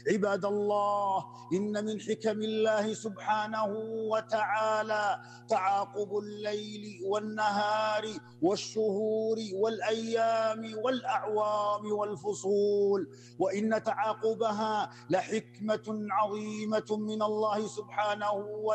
عباد الله، إن من حكم الله سبحانه وتعالى تعاقب الليل والنهار والشهور والأيام والأعوام والفصول، وإن تعاقبها لحكمة عظيمة من الله سبحانه وتعالى.